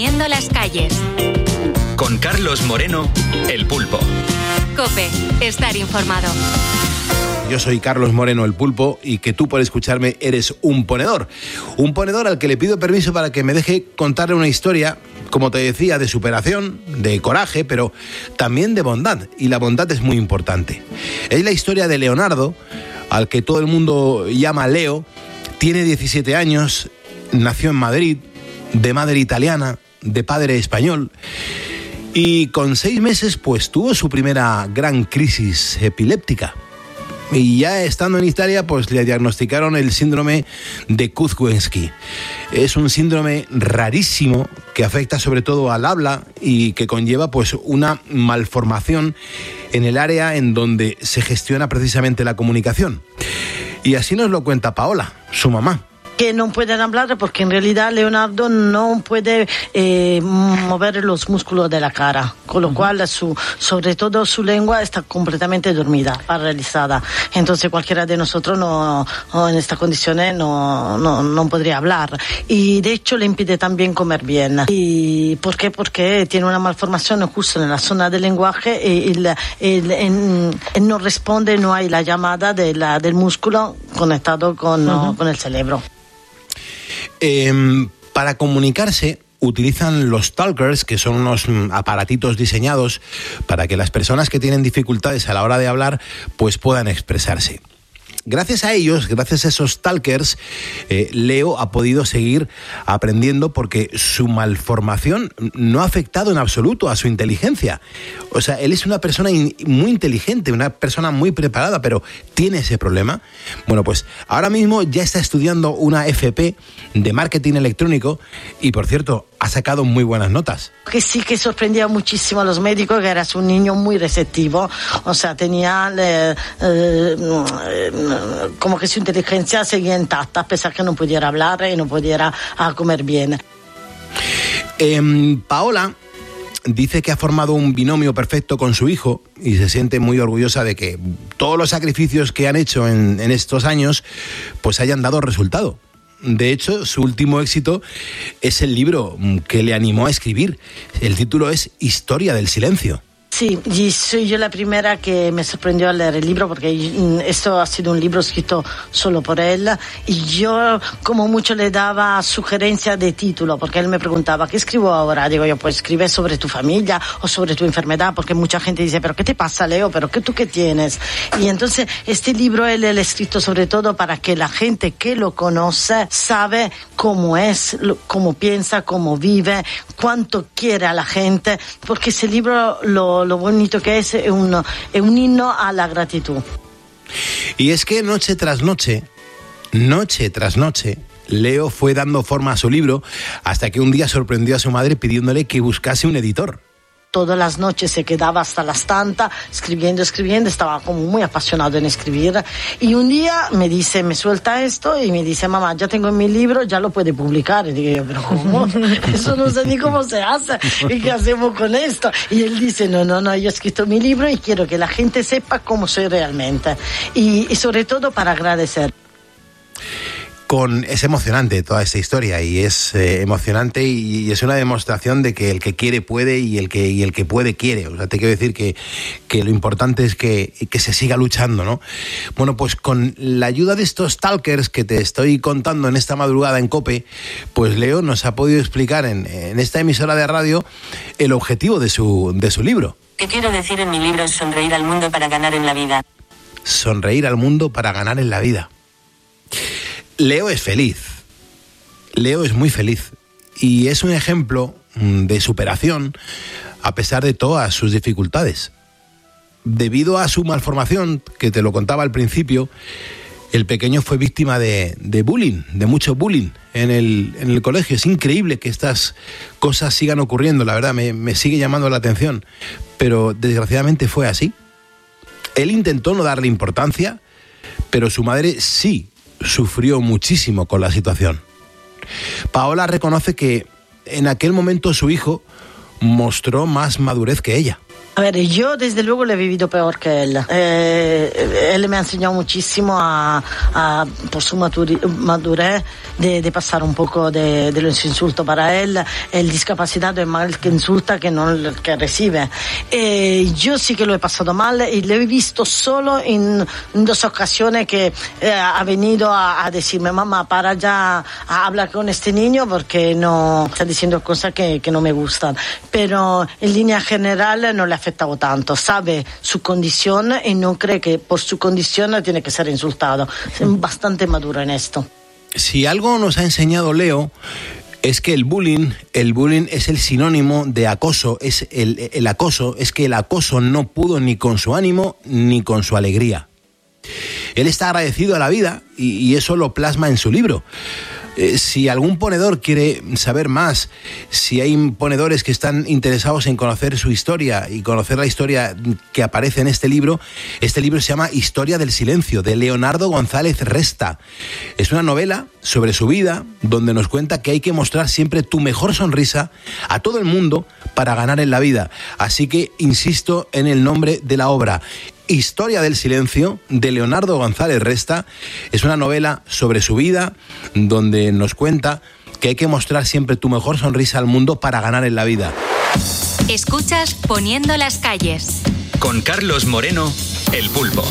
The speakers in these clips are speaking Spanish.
Poniendo las calles. Con Carlos Moreno, El Pulpo. COPE, estar informado. Yo soy Carlos Moreno, El Pulpo, y que tú, por escucharme, eres un ponedor. Un ponedor al que le pido permiso para que me deje contarle una historia, como te decía, de superación, de coraje, pero también de bondad. Y la bondad es muy importante. Es la historia de Leonardo, al que todo el mundo llama Leo. Tiene 17 años, nació en Madrid, de madre italiana, de padre español. Y con 6 meses, pues tuvo su primera gran crisis epiléptica. Y ya estando en Italia, pues le diagnosticaron el síndrome de Kuczynski. Es un síndrome rarísimo que afecta sobre todo al habla y que conlleva pues una malformación en el área en donde se gestiona precisamente la comunicación. Y así nos lo cuenta Paola, su mamá. Que no pueden hablar porque en realidad Leonardo no puede mover los músculos de la cara, con lo cual sobre todo su lengua está completamente dormida, paralizada. Entonces cualquiera de nosotros en estas condiciones no podría hablar. Y de hecho le impide también comer bien. ¿Y por qué? Porque tiene una malformación justo en la zona del lenguaje y no responde, no hay la llamada del músculo conectado con el cerebro. Para comunicarse utilizan los talkers, que son unos aparatitos diseñados para que las personas que tienen dificultades a la hora de hablar pues puedan expresarse. Gracias a ellos, gracias a esos talkers, Leo ha podido seguir aprendiendo porque su malformación no ha afectado en absoluto a su inteligencia. O sea, él es una persona muy inteligente, una persona muy preparada, pero tiene ese problema. Bueno, pues ahora mismo ya está estudiando una FP de marketing electrónico y, por cierto, ha sacado muy buenas notas. Que sí que sorprendía muchísimo a los médicos, que eras un niño muy receptivo, o sea, tenía como que su inteligencia seguía intacta, a pesar que no pudiera hablar y no pudiera comer bien. Paola dice que ha formado un binomio perfecto con su hijo y se siente muy orgullosa de que todos los sacrificios que han hecho en estos años pues hayan dado resultado. De hecho, su último éxito es el libro que le animó a escribir. El título es Historia del silencio. Sí, y soy yo la primera que me sorprendió al leer el libro, porque esto ha sido un libro escrito solo por él, y yo como mucho le daba sugerencia de título, porque él me preguntaba, ¿qué escribo ahora? Digo yo, pues escribe sobre tu familia o sobre tu enfermedad, porque mucha gente dice, ¿pero qué te pasa, Leo? ¿Pero tú qué tienes? Y entonces este libro él ha escrito sobre todo para que la gente que lo conoce sabe cómo es, cómo piensa, cómo vive, cuánto quiere a la gente, porque ese libro lo bonito que es un himno a la gratitud. Y es que noche tras noche, Leo fue dando forma a su libro hasta que un día sorprendió a su madre pidiéndole que buscase un editor. Todas las noches se quedaba hasta las tantas escribiendo, estaba como muy apasionado en escribir, y un día me suelta esto y me dice, mamá, ya tengo mi libro, ya lo puede publicar. Y digo yo, pero ¿cómo? Eso no sé ni cómo se hace, ¿y qué hacemos con esto? Y él dice, no, yo he escrito mi libro y quiero que la gente sepa cómo soy realmente, y sobre todo para agradecer. Es emocionante toda esta historia y es emocionante y es una demostración de que el que quiere puede y el que puede quiere. O sea, te quiero decir que lo importante es que se siga luchando, ¿no? Bueno, pues con la ayuda de estos talkers que te estoy contando en esta madrugada en COPE, pues Leo nos ha podido explicar en esta emisora de radio el objetivo de su libro. ¿Qué quiero decir en mi libro? Es sonreír al mundo para ganar en la vida. Sonreír al mundo para ganar en la vida. Leo es feliz, Leo es muy feliz y es un ejemplo de superación a pesar de todas sus dificultades. Debido a su malformación, que te lo contaba al principio, el pequeño fue víctima de bullying, de mucho bullying en el colegio. Es increíble que estas cosas sigan ocurriendo, la verdad, me sigue llamando la atención, pero desgraciadamente fue así. Él intentó no darle importancia, pero su madre sí sufrió muchísimo con la situación. Paola reconoce que en aquel momento su hijo mostró más madurez que ella. A ver, yo desde luego lo he vivido peor que él. Él me ha enseñado muchísimo por su madurez de pasar un poco de los insultos. Para él, el discapacitado es más el que insulta que no el que recibe. Yo sí que lo he pasado mal y lo he visto solo en 2 ocasiones que ha venido a decirme: mamá, para ya a hablar con este niño porque no está diciendo cosas que no me gustan. Pero en línea general no le ha afectado tanto, sabe su condición y no cree que por su condición tiene que ser insultado. Es bastante maduro en esto. Si algo nos ha enseñado Leo es que el bullying es el sinónimo de acoso, es el acoso, es que el acoso no pudo ni con su ánimo ni con su alegría. Él está agradecido a la vida y eso lo plasma en su libro. Si algún ponedor quiere saber más, si hay ponedores que están interesados en conocer su historia y conocer la historia que aparece en este libro se llama Historia del Silencio, de Leonardo González Resta. Es una novela sobre su vida, donde nos cuenta que hay que mostrar siempre tu mejor sonrisa a todo el mundo para ganar en la vida. Así que insisto en el nombre de la obra. Historia del Silencio, de Leonardo González Resta. Es una novela sobre su vida, donde nos cuenta que hay que mostrar siempre tu mejor sonrisa al mundo para ganar en la vida. Escuchas Poniendo las calles. Con Carlos Moreno, El Pulpo.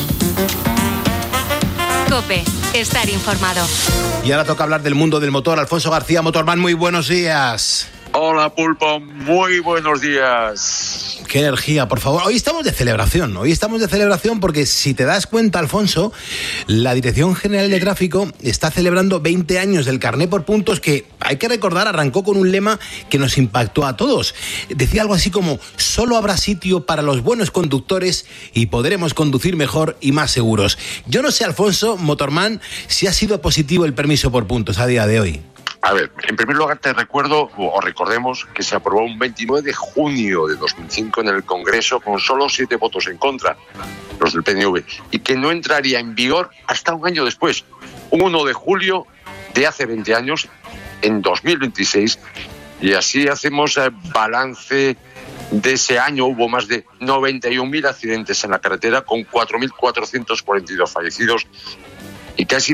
COPE, estar informado. Y ahora toca hablar del mundo del motor. Alfonso García, Motorman, muy buenos días. Hola, Pulpo, muy buenos días. Qué energía, por favor. Hoy estamos de celebración porque si te das cuenta, Alfonso, la Dirección General de Tráfico está celebrando 20 años del carné por puntos que, hay que recordar, arrancó con un lema que nos impactó a todos. Decía algo así como: solo habrá sitio para los buenos conductores y podremos conducir mejor y más seguros. Yo no sé, Alfonso, Motorman, si ha sido positivo el permiso por puntos a día de hoy. A ver, en primer lugar te recordemos que se aprobó un 29 de junio de 2005 en el Congreso con solo 7 votos en contra, los del PNV, y que no entraría en vigor hasta un año después, un 1 de julio de hace 20 años, en 2026, y así hacemos balance de ese año. Hubo más de 91.000 accidentes en la carretera con 4.442 fallecidos y casi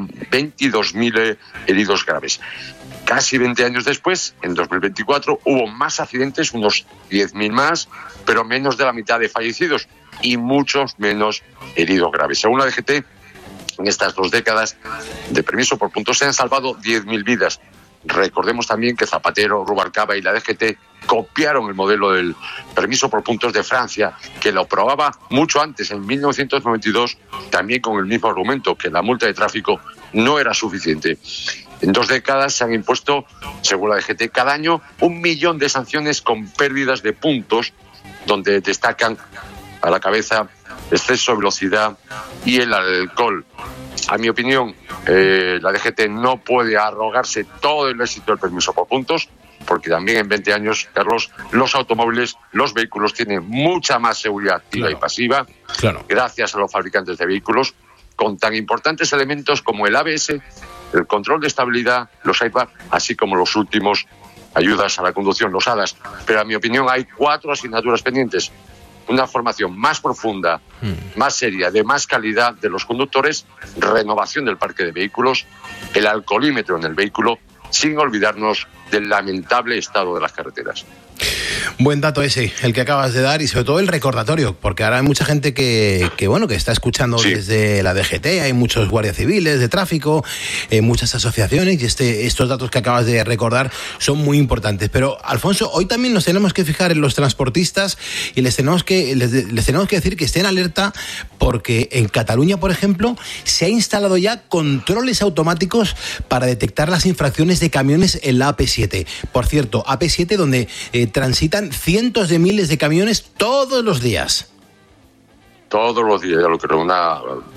22.000 heridos graves. Casi 20 años después, en 2024, hubo más accidentes, unos 10.000 más, pero menos de la mitad de fallecidos y muchos menos heridos graves. Según la DGT, en estas 2 décadas de permiso por puntos se han salvado 10.000 vidas. Recordemos también que Zapatero, Rubalcaba y la DGT copiaron el modelo del permiso por puntos de Francia, que lo aprobaba mucho antes, en 1992, también con el mismo argumento, que la multa de tráfico no era suficiente. En 2 décadas se han impuesto, según la DGT, cada año 1 millón de sanciones con pérdidas de puntos, donde destacan a la cabeza exceso de velocidad y el alcohol. A mi opinión, la DGT no puede arrogarse todo el éxito del permiso por puntos, porque también en 20 años, Carlos, los automóviles, los vehículos tienen mucha más seguridad activa y pasiva, gracias a los fabricantes de vehículos, con tan importantes elementos como el ABS, el control de estabilidad, los iPad, así como los últimos ayudas a la conducción, los ADAS. Pero a mi opinión hay 4 asignaturas pendientes: una formación más profunda, más seria, de más calidad de los conductores, renovación del parque de vehículos, el alcoholímetro en el vehículo, sin olvidarnos del lamentable estado de las carreteras. Buen dato ese, el que acabas de dar, y sobre todo el recordatorio, porque ahora hay mucha gente que está escuchando desde la DGT, hay muchos guardias civiles de tráfico, muchas asociaciones, y estos datos que acabas de recordar son muy importantes. Pero, Alfonso, hoy también nos tenemos que fijar en los transportistas y les tenemos que decir que estén alerta, porque en Cataluña, por ejemplo, se ha instalado ya controles automáticos para detectar las infracciones de camiones en la AP7. Por cierto, AP7 donde transitan cientos de miles de camiones todos los días. Todos los días, lo que es una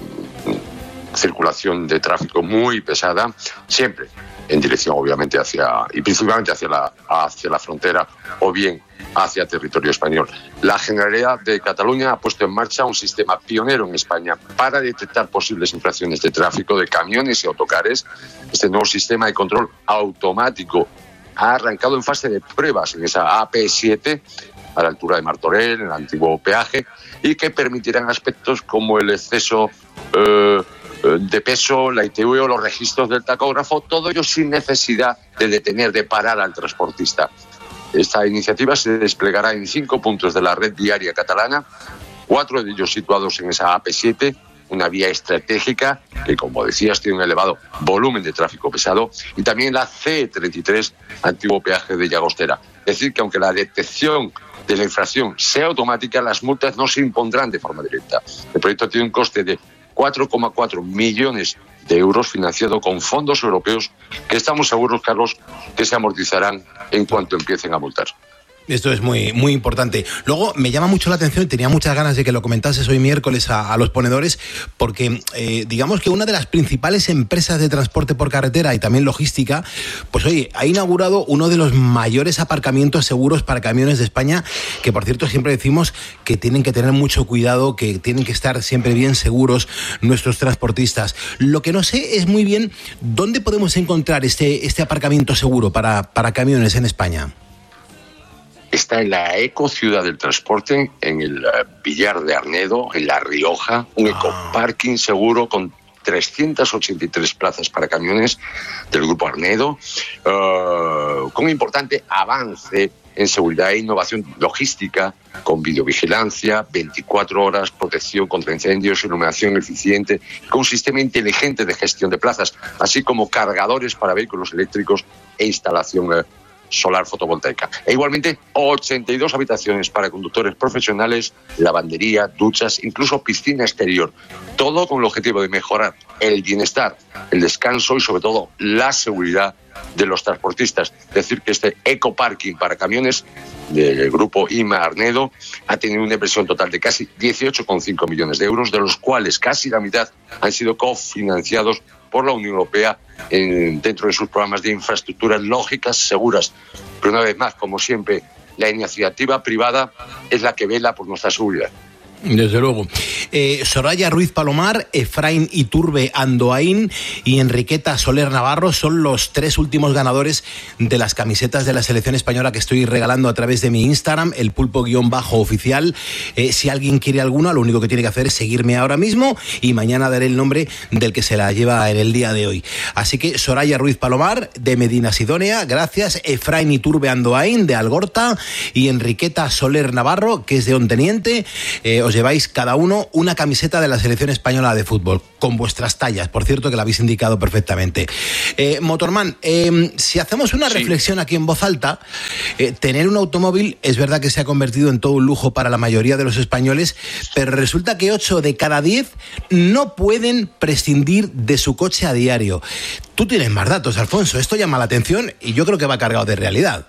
circulación de tráfico muy pesada, siempre en dirección, obviamente, y principalmente hacia la frontera o bien hacia territorio español. La Generalidad de Cataluña ha puesto en marcha un sistema pionero en España para detectar posibles infracciones de tráfico de camiones y autocares. Este nuevo sistema de control automático ha arrancado en fase de pruebas en esa AP7 a la altura de Martorell, en el antiguo peaje, y que permitirán aspectos como el exceso de peso, la ITV o los registros del tacógrafo, todo ello sin necesidad de detener, de parar al transportista. Esta iniciativa se desplegará en 5 puntos de la red viaria catalana, 4 de ellos situados en esa AP7, una vía estratégica que, como decías, tiene un elevado volumen de tráfico pesado, y también la C33, antiguo peaje de Llagostera. Es decir, que aunque la detección de la infracción sea automática, las multas no se impondrán de forma directa. El proyecto tiene un coste de 4,4 millones de euros financiado con fondos europeos que estamos seguros, Carlos, que se amortizarán en cuanto empiecen a multar. Esto es muy, muy importante. Luego, me llama mucho la atención y tenía muchas ganas de que lo comentases hoy miércoles a los ponedores, porque digamos que una de las principales empresas de transporte por carretera y también logística, pues oye, ha inaugurado uno de los mayores aparcamientos seguros para camiones de España, que por cierto siempre decimos que tienen que tener mucho cuidado, que tienen que estar siempre bien seguros nuestros transportistas. Lo que no sé es muy bien dónde podemos encontrar este aparcamiento seguro para camiones en España. Está en la ecociudad del transporte, en el Villar de Arnedo, en La Rioja, un ecoparking seguro con 383 plazas para camiones del Grupo Arnedo, con un importante avance en seguridad e innovación logística, con videovigilancia, 24 horas, protección contra incendios, iluminación eficiente, con un sistema inteligente de gestión de plazas, así como cargadores para vehículos eléctricos e instalación solar fotovoltaica. E igualmente 82 habitaciones para conductores profesionales, lavandería, duchas, incluso piscina exterior. Todo con el objetivo de mejorar el bienestar, el descanso y sobre todo la seguridad de los transportistas. Es decir, que este ecoparking para camiones del grupo IMA Arnedo ha tenido una inversión total de casi 18,5 millones de euros, de los cuales casi la mitad han sido cofinanciados por la Unión Europea dentro de sus programas de infraestructuras lógicas, seguras. Pero una vez más, como siempre, la iniciativa privada es la que vela por nuestra seguridad. Desde luego. Soraya Ruiz Palomar, Efraín Iturbe Andoain y Enriqueta Soler Navarro son los 3 últimos ganadores de las camisetas de la selección española que estoy regalando a través de mi Instagram, el pulpo_oficial. Si alguien quiere alguna, lo único que tiene que hacer es seguirme ahora mismo y mañana daré el nombre del que se la lleva en el día de hoy. Así que Soraya Ruiz Palomar, de Medina Sidonia, gracias. Efraín Iturbe Andoain, de Algorta, y Enriqueta Soler Navarro, que es de Onteniente. Os lleváis cada uno una camiseta de la selección española de fútbol, con vuestras tallas, por cierto, que la habéis indicado perfectamente. Motorman, si hacemos una reflexión aquí en voz alta, tener un automóvil es verdad que se ha convertido en todo un lujo para la mayoría de los españoles, pero resulta que 8 de cada 10 no pueden prescindir de su coche a diario. Tú tienes más datos, Alfonso, esto llama la atención y yo creo que va cargado de realidad.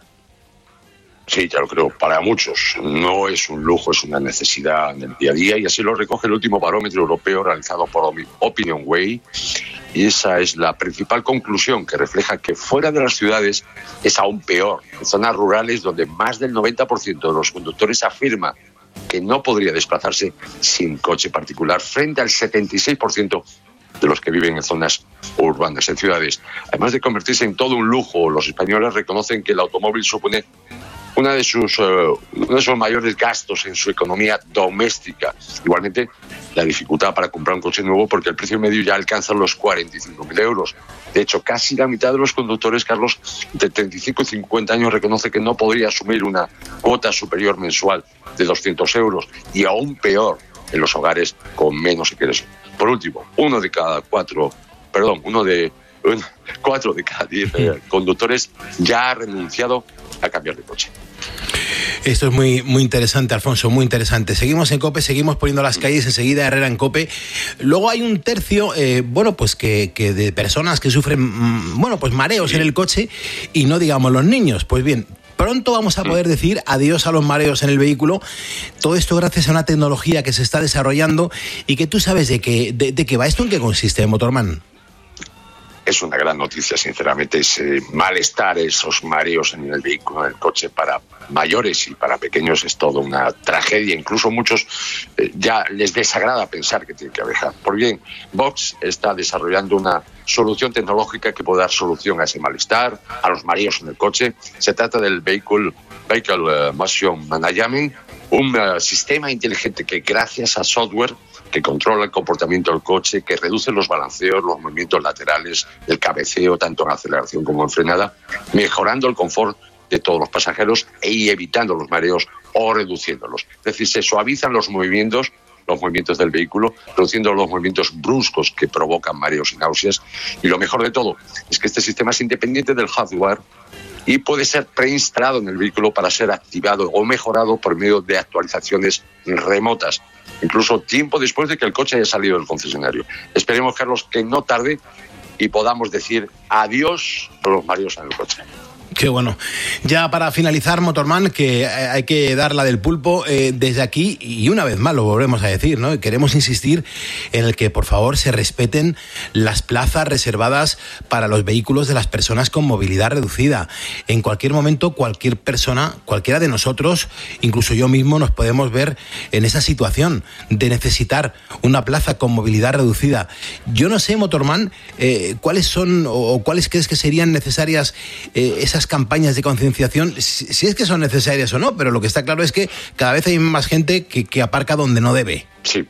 Sí, ya lo creo, para muchos no es un lujo, es una necesidad en el día a día, y así lo recoge el último barómetro europeo realizado por Opinionway, y esa es la principal conclusión, que refleja que fuera de las ciudades es aún peor. En zonas rurales, donde más del 90% de los conductores afirma que no podría desplazarse sin coche particular, frente al 76% de los que viven en zonas urbanas, en ciudades. Además de convertirse en todo un lujo, los españoles reconocen que el automóvil supone uno de sus mayores gastos en su economía doméstica. Igualmente, la dificultad para comprar un coche nuevo, porque el precio medio ya alcanza los 45.000 euros. De hecho, casi la mitad de los conductores, Carlos, de 35 y 50 años, reconoce que no podría asumir una cuota superior mensual de 200 euros. Y aún peor, en los hogares con menos ingresos. Por último, 4 de cada 10 conductores ya ha renunciado a cambiar de coche. Esto es muy, muy interesante, Alfonso, muy interesante. Seguimos en COPE, seguimos poniendo las calles, enseguida Herrera en COPE. Luego hay un tercio, que de personas que sufren, mareos en el coche, y no digamos los niños. Pues bien, pronto vamos a poder decir adiós a los mareos en el vehículo. Todo esto gracias a una tecnología que se está desarrollando y que tú sabes de qué va. ¿Esto en qué consiste, Motorman? Es una gran noticia, sinceramente, ese malestar, esos mareos en el vehículo, en el coche, para mayores y para pequeños es toda una tragedia. Incluso muchos ya les desagrada pensar que tienen que viajar. Por bien, Vox está desarrollando una solución tecnológica que puede dar solución a ese malestar, a los mareos en el coche. Se trata del Vehicle Vehicle Motion Management, un sistema inteligente que gracias a software que controla el comportamiento del coche, que reduce los balanceos, los movimientos laterales, el cabeceo, tanto en aceleración como en frenada, mejorando el confort de todos los pasajeros y evitando los mareos o reduciéndolos. Es decir, se suavizan los movimientos del vehículo, reduciendo los movimientos bruscos que provocan mareos y náuseas. Y lo mejor de todo es que este sistema es independiente del hardware y puede ser preinstalado en el vehículo para ser activado o mejorado por medio de actualizaciones remotas, incluso tiempo después de que el coche haya salido del concesionario. Esperemos, Carlos, que no tarde y podamos decir adiós a los mareos en el coche. Qué bueno. Ya para finalizar, Motorman, que hay que dar la del pulpo desde aquí, y una vez más lo volvemos a decir, ¿no? Queremos insistir en el que, por favor, se respeten las plazas reservadas para los vehículos de las personas con movilidad reducida. En cualquier momento, cualquier persona, cualquiera de nosotros, incluso yo mismo, nos podemos ver en esa situación de necesitar una plaza con movilidad reducida. Yo no sé, Motorman, cuáles son o cuáles crees que serían necesarias esas campañas de concienciación, si es que son necesarias o no, pero lo que está claro es que cada vez hay más gente que aparca donde no debe. Sí,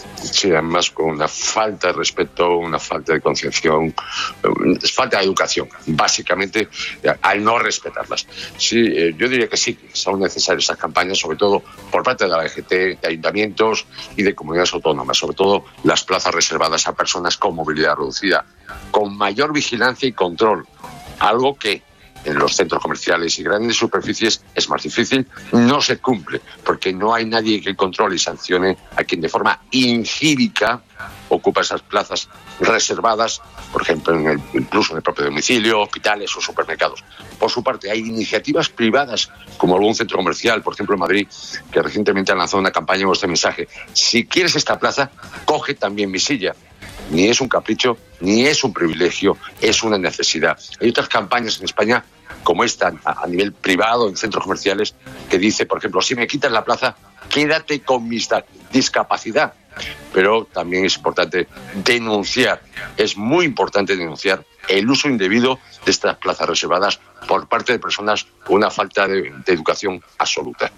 además con una falta de respeto, una falta de concienciación, falta de educación, básicamente, al no respetarlas. Sí, yo diría que sí, son necesarias esas campañas, sobre todo por parte de la DGT, de ayuntamientos y de comunidades autónomas, sobre todo las plazas reservadas a personas con movilidad reducida, con mayor vigilancia y control, algo que en los centros comerciales y grandes superficies es más difícil, no se cumple, porque no hay nadie que controle y sancione a quien de forma incívica ocupa esas plazas reservadas, por ejemplo, incluso en el propio domicilio, hospitales o supermercados. Por su parte, hay iniciativas privadas, como algún centro comercial, por ejemplo en Madrid, que recientemente han lanzado una campaña con este mensaje: si quieres esta plaza, coge también mi silla. Ni es un capricho, ni es un privilegio, es una necesidad. Hay otras campañas en España, como esta, a nivel privado, en centros comerciales, que dice, por ejemplo, si me quitas la plaza, quédate con mi discapacidad. Pero también es importante denunciar, es muy importante denunciar el uso indebido de estas plazas reservadas por parte de personas con una falta de educación absoluta.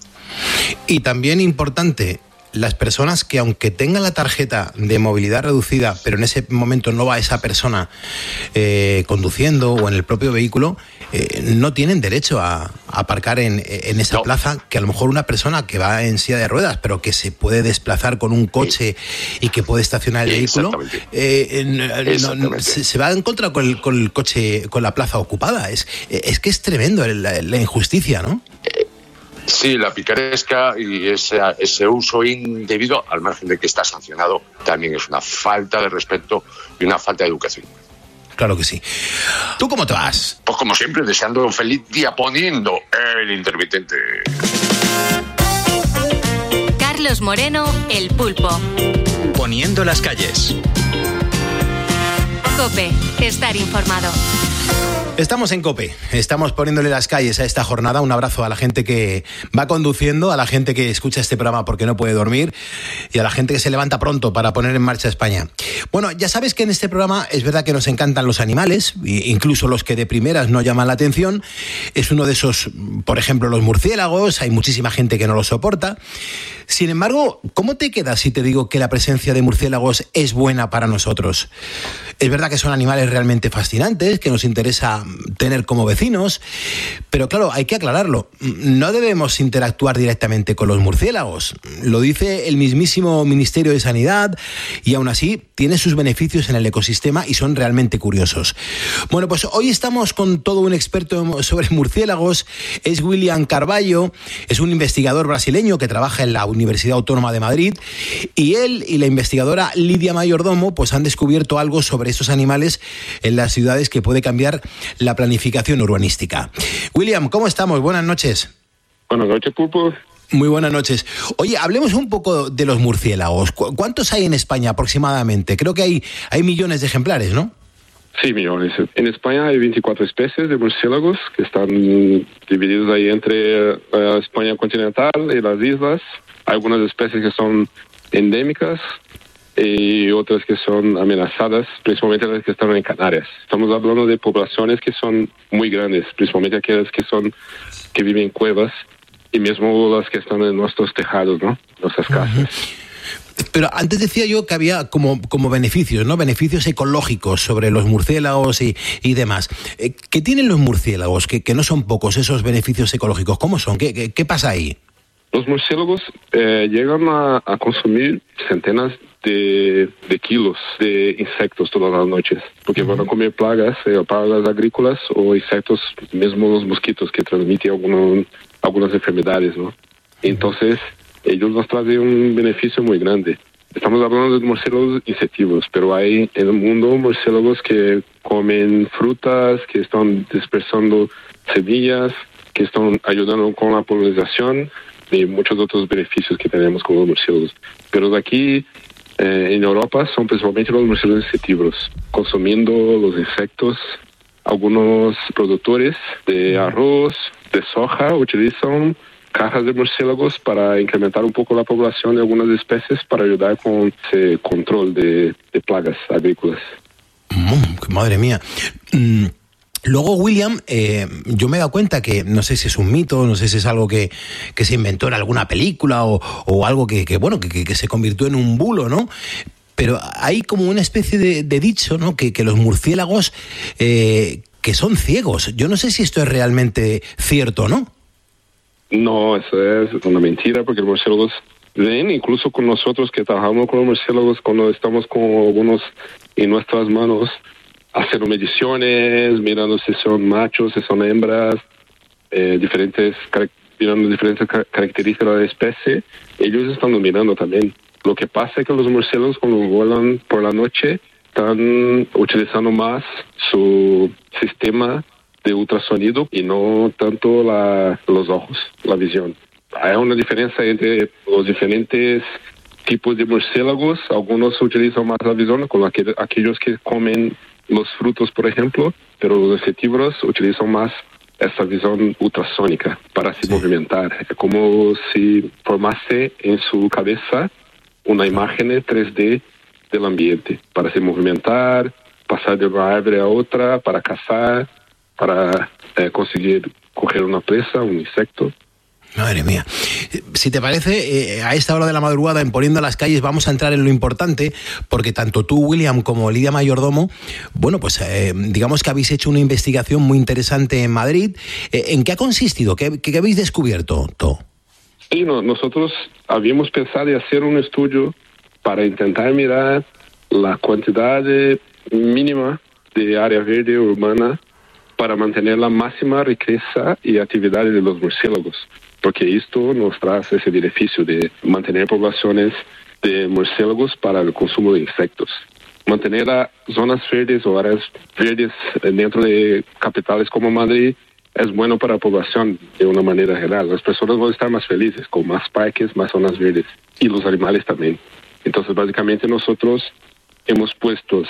Y también importante, las personas que, aunque tengan la tarjeta de movilidad reducida, pero en ese momento no va esa persona conduciendo o en el propio vehículo, no tienen derecho a aparcar en esa plaza, que a lo mejor una persona que va en silla de ruedas, pero que se puede desplazar con un coche y que puede estacionar el vehículo, se va en contra con el coche, con la plaza ocupada. Es que es tremendo la injusticia, ¿no? Sí, la picaresca y ese uso indebido, al margen de que está sancionado, también es una falta de respeto y una falta de educación. Claro que sí. ¿Tú cómo te vas? Pues como siempre, deseando un feliz día poniendo el intermitente. Carlos Moreno, El Pulpo. Poniendo las calles. COPE, estar informado. Estamos en COPE, estamos poniéndole las calles a esta jornada. Un abrazo a la gente que va conduciendo, a la gente que escucha este programa porque no puede dormir y a la gente que se levanta pronto para poner en marcha España. Bueno, ya sabes que en este programa es verdad que nos encantan los animales, incluso los que de primeras no llaman la atención. Es uno de esos, por ejemplo, los murciélagos. Hay muchísima gente que no los soporta. Sin embargo, ¿cómo te quedas si te digo que la presencia de murciélagos es buena para nosotros? Es verdad que son animales realmente fascinantes, que nos interesa tener como vecinos, pero claro, hay que aclararlo. No debemos interactuar directamente con los murciélagos. Lo dice el mismísimo Ministerio de Sanidad y aún así tiene sus beneficios en el ecosistema y son realmente curiosos. Bueno, pues hoy estamos con todo un experto sobre murciélagos. Es William Carvalho, es un investigador brasileño que trabaja en la Universidad Autónoma de Madrid, y él y la investigadora Lidia Mayordomo pues han descubierto algo sobre estos animales en las ciudades que puede cambiar la planificación urbanística. William, ¿cómo estamos? Buenas noches. Buenas noches, Pulpo. Muy buenas noches. Oye, hablemos un poco de los murciélagos. ¿Cuántos hay en España aproximadamente? Creo que hay millones de ejemplares, ¿no? Sí, millones. En España hay 24 especies de murciélagos que están divididos ahí entre España continental y las islas. Hay algunas especies que son endémicas. y otras que son amenazadas, principalmente las que están en Canarias. Estamos hablando de poblaciones que son muy grandes, principalmente aquellas que viven en cuevas y mismo las que están en nuestros tejados, ¿no? Nuestras casas. Pero antes decía yo que había como beneficios, ¿no? Beneficios ecológicos sobre los murciélagos y demás. ¿Qué tienen los murciélagos? Que no son pocos esos beneficios ecológicos. ¿Cómo son? ¿Qué pasa ahí? Los murciélagos llegan a consumir centenas de kilos de insectos todas las noches, porque van a comer plagas agrícolas o insectos, mismo los mosquitos que transmiten algunas enfermedades, ¿no? Entonces, ellos nos traen un beneficio muy grande. Estamos hablando de murciélagos insectívoros, pero hay en el mundo murciélagos que comen frutas, que están dispersando semillas, que están ayudando con la polinización y muchos otros beneficios que tenemos con los murciélagos. Pero de aquí, en Europa, son principalmente los murciélagos insectívoros, consumiendo los insectos. Algunos productores de arroz, de soja, utilizan cajas de murciélagos para incrementar un poco la población de algunas especies para ayudar con ese control de plagas agrícolas. Madre mía. Luego, William, yo me he dado cuenta que, no sé si es un mito, no sé si es algo que se inventó en alguna película o algo que se convirtió en un bulo, ¿no? Pero hay como una especie de dicho, ¿no? Que los murciélagos que son ciegos. Yo no sé si esto es realmente cierto, ¿no? No, eso es una mentira, porque los murciélagos ven, incluso con nosotros que trabajamos con los murciélagos, cuando estamos con algunos en nuestras manos, haciendo mediciones, mirando si son machos, si son hembras, mirando diferentes características de la especie, ellos están mirando también. Lo que pasa es que los murciélagos, cuando vuelan por la noche, están utilizando más su sistema de ultrasonido y no tanto los ojos, la visión. Hay una diferencia entre los diferentes tipos de murciélagos. Algunos utilizan más la visión, como aquellos que comen los frutos, por ejemplo, pero los insectívoros utilizan más esa visión ultrasónica para se movimentar. Es como si formase en su cabeza una imagen 3D del ambiente para se movimentar, pasar de una árvore a otra, para cazar, para conseguir coger una presa, un insecto. Madre mía. Si te parece, a esta hora de la madrugada, en Poniendo las Calles, vamos a entrar en lo importante, porque tanto tú, William, como Lidia Mayordomo, bueno, pues digamos que habéis hecho una investigación muy interesante en Madrid. ¿En qué ha consistido? ¿Qué habéis descubierto, To? Sí, nosotros habíamos pensado en hacer un estudio para intentar mirar la cantidad mínima de área verde urbana para mantener la máxima riqueza y actividad de los murciélagos, porque esto nos trae ese beneficio de mantener poblaciones de murciélagos para el consumo de insectos. Mantener las zonas verdes o áreas verdes dentro de capitales como Madrid es bueno para la población de una manera general. Las personas van a estar más felices con más parques, más zonas verdes, y los animales también. Entonces, básicamente nosotros hemos puesto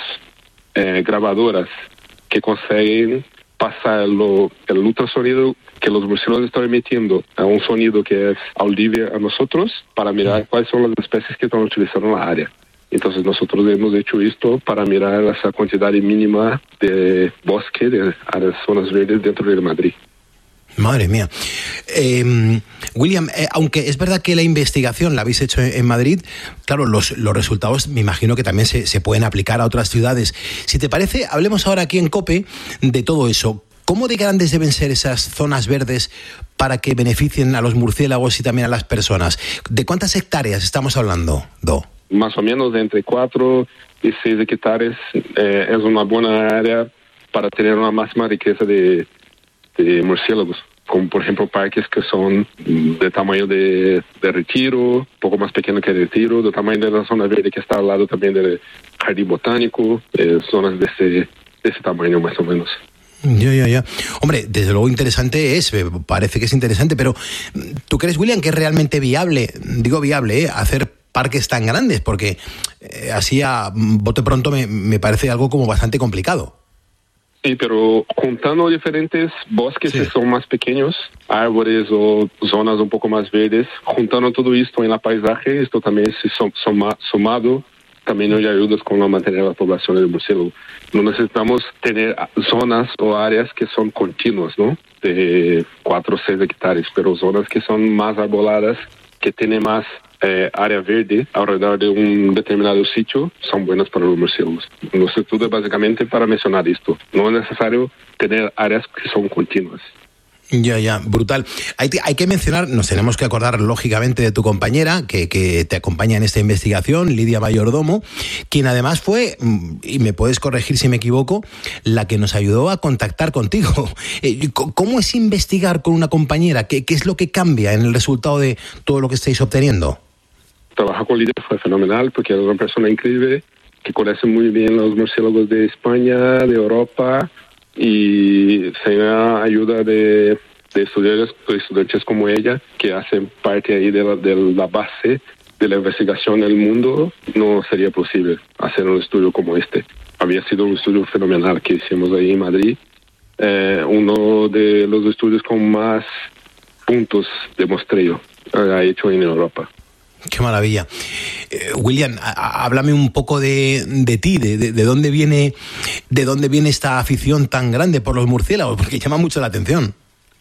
grabadoras que consiguen pasar el ultrasonido que los murciélagos están emitiendo a un sonido que es audible a nosotros para mirar cuáles son las especies que están utilizando en la área. Entonces nosotros hemos hecho esto para mirar esa cantidad mínima de bosque, de áreas, zonas verdes dentro de Madrid. Madre mía. William, aunque es verdad que la investigación la habéis hecho en Madrid, claro, los resultados me imagino que también se pueden aplicar a otras ciudades. Si te parece, hablemos ahora aquí en COPE de todo eso. ¿Cómo de grandes deben ser esas zonas verdes para que beneficien a los murciélagos y también a las personas? ¿De cuántas hectáreas estamos hablando, Do? Más o menos de entre 4 y 6 hectáreas es una buena área para tener una máxima riqueza de murciélagos, como por ejemplo parques que son de tamaño de Retiro, un poco más pequeño que Retiro, de tamaño de la zona verde que está al lado también del jardín botánico, zonas de ese tamaño más o menos. Ya. Hombre, desde luego interesante es, parece que es interesante, pero ¿tú crees, William, que es realmente viable, hacer parques tan grandes? Porque así a bote pronto me parece algo como bastante complicado. Sí, pero juntando diferentes bosques que son más pequeños, árboles o zonas un poco más verdes, juntando todo esto en el paisaje, esto también se sumado también nos ayuda con la mantener la población de murciélago. No necesitamos tener zonas o áreas que son continuas, ¿no? De 4 o 6 hectáreas, pero zonas que son más arboladas, que tienen más área verde alrededor de un determinado sitio, son buenas para los murciélagos. Nuestro estudio es básicamente para mencionar esto. No es necesario tener áreas que son continuas. Ya, brutal. Hay que mencionar, nos tenemos que acordar lógicamente de tu compañera que te acompaña en esta investigación, Lidia Mayordomo, quien además fue, y me puedes corregir si me equivoco, la que nos ayudó a contactar contigo. ¿Cómo es investigar con una compañera? ¿Qué es lo que cambia en el resultado de todo lo que estáis obteniendo? Trabajar con Lidia fue fenomenal porque es una persona increíble que conoce muy bien los murciélagos de España, de Europa, y sin la ayuda de estudiantes como ella, que hacen parte ahí de la base de la investigación del mundo, no sería posible hacer un estudio como este. Había sido un estudio fenomenal que hicimos ahí en Madrid, uno de los estudios con más puntos de muestreo hecho en Europa. Qué maravilla. William, háblame un poco de ti, de dónde viene esta afición tan grande por los murciélagos, porque llama mucho la atención.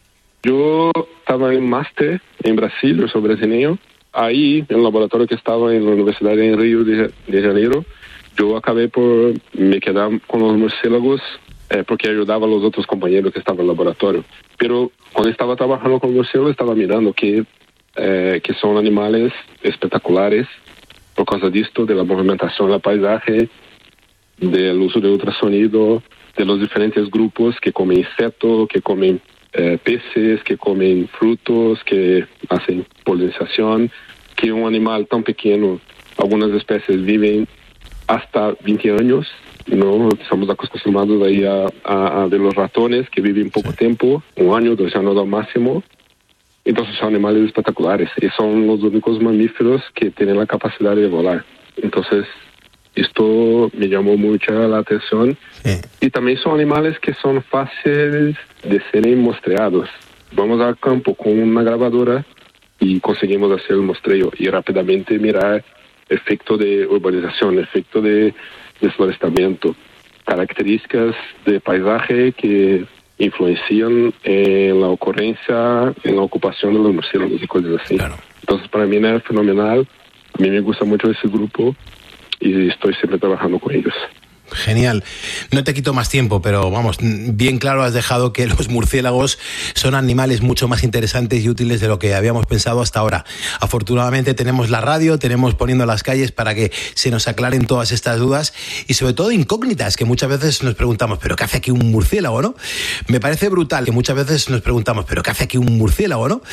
Yo estaba en máster en Brasil, yo soy brasileño. Ahí, en el laboratorio que estaba en la Universidad de Río de Janeiro, yo acabé por me quedar con los murciélagos porque ayudaba a los otros compañeros que estaban en el laboratorio. Pero cuando estaba trabajando con murciélagos, estaba mirando que son animales espectaculares por causa de esto, de la movimentación del paisaje, del uso de ultrasonido, de los diferentes grupos que comen insectos, que comen peces, que comen frutos, que hacen polinización, que un animal tan pequeño, algunas especies viven hasta 20 años, ¿no? Estamos acostumbrados ahí a de los ratones que viven poco tiempo, 1 año, 2 años al máximo. Entonces son animales espectaculares y son los únicos mamíferos que tienen la capacidad de volar. Entonces esto me llamó mucho la atención. Sí. Y también son animales que son fáciles de ser muestreados. Vamos al campo con una grabadora y conseguimos hacer el muestreo y rápidamente mirar efecto de urbanización, efecto de desforestamiento, características de paisaje que influencian en la ocurrencia, en la ocupación de los murciélagos y cosas así. Claro. Entonces para mí es fenomenal, a mí me gusta mucho ese grupo y estoy siempre trabajando con ellos. Genial. No te quito más tiempo, pero vamos, bien claro has dejado que los murciélagos son animales mucho más interesantes y útiles de lo que habíamos pensado hasta ahora. Afortunadamente tenemos la radio, tenemos Poniendo las Calles para que se nos aclaren todas estas dudas y sobre todo incógnitas que muchas veces nos preguntamos, ¿pero qué hace aquí un murciélago, no? Me parece brutal que muchas veces nos preguntamos, ¿pero qué hace aquí un murciélago, no?